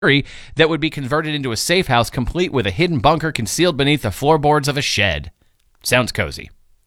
that would be converted into a safe house complete with a hidden bunker concealed beneath the floorboards of a shed. Sounds cozy.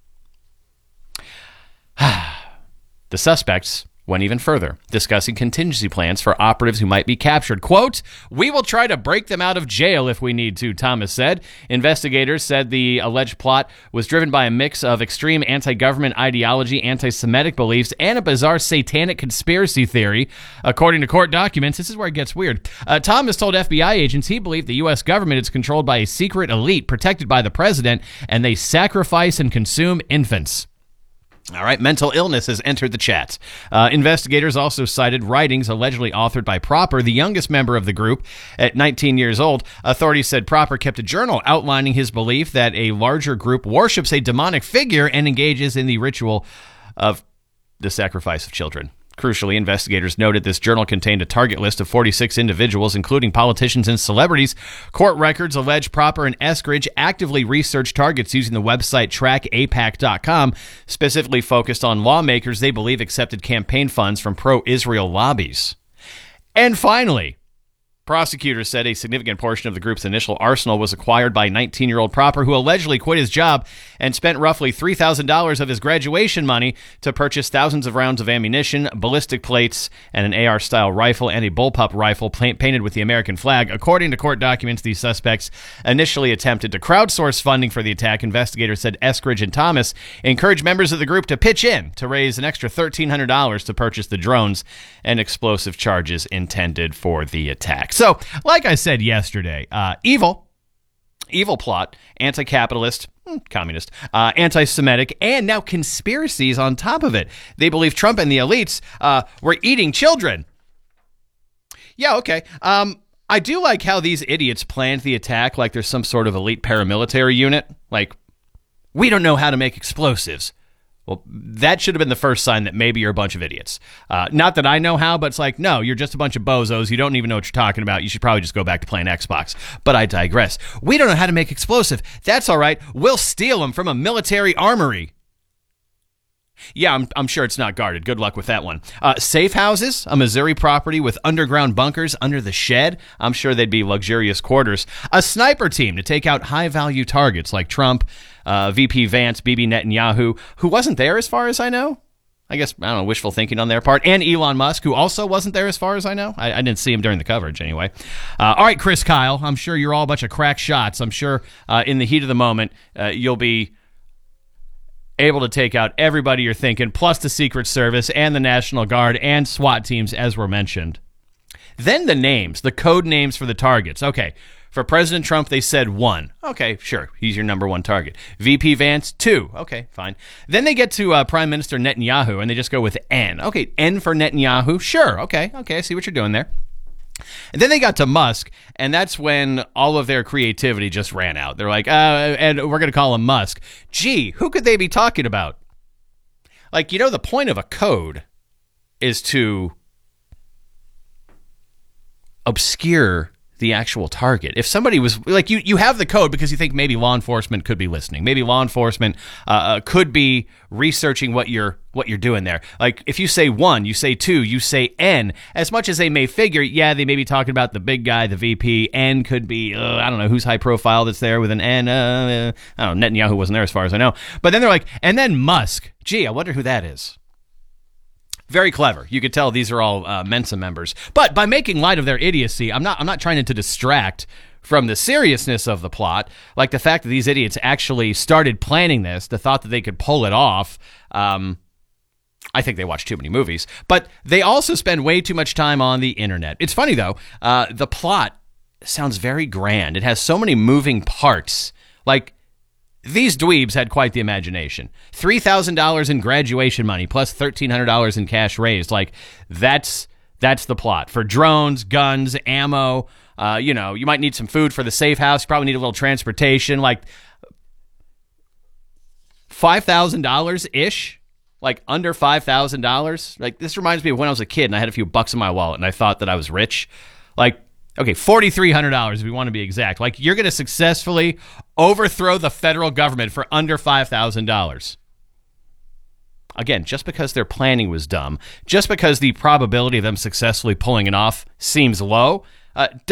The suspects went even further, discussing contingency plans for operatives who might be captured. Quote, "We will try to break them out of jail if we need to," Thomas said. Investigators said the alleged plot was driven by a mix of extreme anti-government ideology, anti-Semitic beliefs, and a bizarre satanic conspiracy theory. According to court documents, this is where it gets weird. Thomas told FBI agents he believed the U.S. government is controlled by a secret elite protected by the president, and they sacrifice and consume infants. All right, mental illness has entered the chat. Investigators also cited writings allegedly authored by Proper, the youngest member of the group, at 19 years old. Authorities said Proper kept a journal outlining his belief that a larger group worships a demonic figure and engages in the ritual of the sacrifice of children. Crucially, investigators noted this journal contained a target list of 46 individuals, including politicians and celebrities. Court records allege Proper and Eskridge actively researched targets using the website trackapac.com, specifically focused on lawmakers they believe accepted campaign funds from pro-Israel lobbies. And finally, prosecutors said a significant portion of the group's initial arsenal was acquired by 19-year-old Proper, who allegedly quit his job and spent roughly $3,000 of his graduation money to purchase thousands of rounds of ammunition, ballistic plates, and an AR-style rifle and a bullpup rifle painted with the American flag. According to court documents, these suspects initially attempted to crowdsource funding for the attack. Investigators said Eskridge and Thomas encouraged members of the group to pitch in to raise an extra $1,300 to purchase the drones and explosive charges intended for the attack. So, like I said yesterday, evil plot, anti-capitalist, communist, anti-Semitic, and now conspiracies on top of it. They believe Trump and the elites were eating children. Yeah, okay. I do like how these idiots planned the attack like there's some sort of elite paramilitary unit. Like, we don't know how to make explosives. Well, that should have been the first sign that maybe you're a bunch of idiots. Not that I know how, but it's like, no, you're just a bunch of bozos. You don't even know what you're talking about. You should probably just go back to playing Xbox. But I digress. We don't know how to make explosive. That's all right. We'll steal them from a military armory. Yeah, I'm sure it's not guarded. Good luck with that one. Safe houses, a Missouri property with underground bunkers under the shed. I'm sure they'd be luxurious quarters. A sniper team to take out high-value targets like Trump, VP Vance, Bibi Netanyahu, who wasn't there as far as I know. I guess, I don't know, wishful thinking on their part. And Elon Musk, who also wasn't there as far as I know. I didn't see him during the coverage anyway. All right, Chris Kyle, I'm sure you're all a bunch of crack shots. I'm sure in the heat of the moment, you'll be able to take out everybody you're thinking, plus the Secret Service and the National Guard and SWAT teams, as were mentioned. Then the names, the code names for the targets. Okay, for President Trump, they said 1. Okay, sure, he's your number 1 target. VP Vance, 2. Okay, fine. Then they get to Prime Minister Netanyahu, and they just go with N. Okay, N for Netanyahu. Sure, okay, I see what you're doing there. And then they got to Musk, and that's when all of their creativity just ran out. They're like, and we're going to call him Musk. Gee, who could they be talking about? Like, you know, the point of a code is to obscure the actual target. If somebody was like, you have the code because you think maybe law enforcement could be listening. Maybe law enforcement could be researching what you're doing there. Like if you say 1, you say 2, you say N. As much as they may figure, yeah, they may be talking about the big guy, the VP. N could be, I don't know who's high profile that's there with an N. I don't know. Netanyahu wasn't there as far as I know. But then they're like, and then Musk. Gee, I wonder who that is. Very clever. You could tell these are all Mensa members. But by making light of their idiocy, I'm not trying to distract from the seriousness of the plot. Like the fact that these idiots actually started planning this, the thought that they could pull it off. I think they watch too many movies. But they also spend way too much time on the internet. It's funny, though. The plot sounds very grand. It has so many moving parts. Like, these dweebs had quite the imagination. $3,000 in graduation money plus $1,300 in cash raised. Like, that's the plot. For drones, guns, ammo, you might need some food for the safe house. You probably need a little transportation. Like, $5,000-ish? Like, under $5,000? Like, this reminds me of when I was a kid and I had a few bucks in my wallet and I thought that I was rich. Like, okay, $4,300 if we want to be exact. Like, you're going to successfully overthrow the federal government for under $5,000. Again, just because their planning was dumb, just because the probability of them successfully pulling it off seems low, Uh,